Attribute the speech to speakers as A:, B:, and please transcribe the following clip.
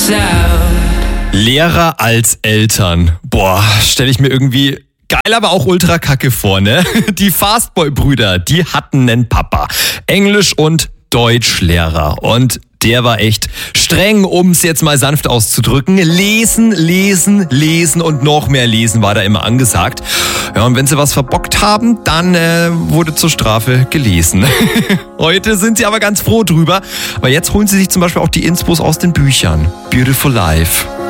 A: Lehrer als Eltern. Boah, stelle ich mir irgendwie geil, aber auch ultra kacke vor, ne? Die Fastboy-Brüder, die hatten einen Papa. Englisch- und Deutschlehrer. Und der war echt streng, um es jetzt mal sanft auszudrücken. Lesen, lesen, lesen und noch mehr lesen war da immer angesagt. Ja, und wenn sie was verbockt haben, dann wurde zur Strafe gelesen. Heute sind sie aber ganz froh drüber, weil jetzt holen sie sich zum Beispiel auch die Inspos aus den Büchern. Beautiful Life.